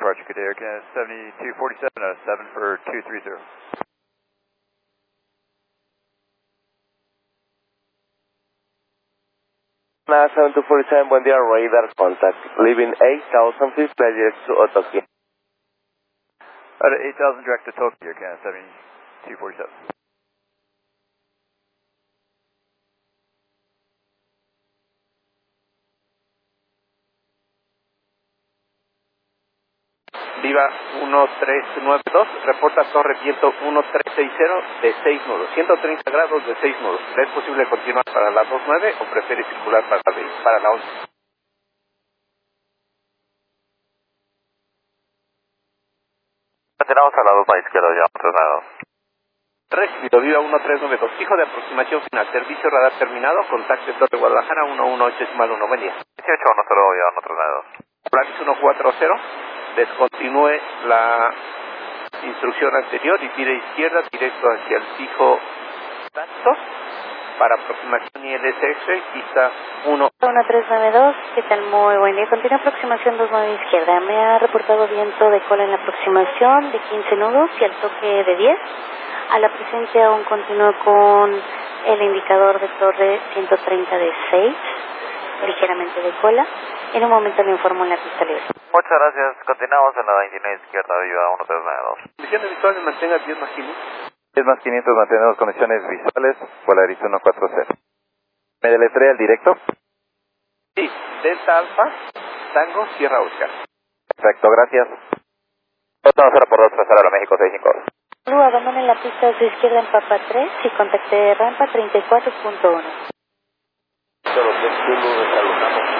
Departure, good day, Air Canada 7247, 7 for 230. Now 7247, buen día, radar contact. Leaving 8000 feet, flight direct to Otoki. 8,000 direct to Tokyo, Air Canada 7247. Viva 1392, reporta torre viento 1360 de 6 nudos, 130 grados de 6 nudos. ¿Es posible continuar para la 29 o prefiere circular para la 11? Continuamos a la 2 a izquierda, ya otros lados. Recibido, Viva 1392, fijo de aproximación final, servicio radar terminado, contacte Torre Guadalajara 118-1, buen día. 1810, ya otros lados. Polaris 140, descontinúe la instrucción anterior y tire izquierda directo hacia el fijo contacto para aproximación ILSX, pista 1392, ¿qué tal? Muy buen día. Continúa aproximación 29 izquierda. Me ha reportado viento de cola en la aproximación de 15 nudos y al toque de 10. A la presencia aún continúo con el indicador de torre 130 de 6, ligeramente de cola. En un momento le informo en la pista libre. Muchas gracias. Continuamos en la 29 izquierda, Viva 1392. Condiciones visuales, mantenga 10 más 500. 10 más 500, mantenemos condiciones visuales, Polaris 140. ¿Me deletrea el directo? Sí, Delta Alfa, Tango, Sierra Oscar. Perfecto, gracias. 0 por 2, pasar a México 652. Luego abandone la pista a su izquierda en Papa 3 y contacte rampa 34.1. Solo que tú lo desalojamos.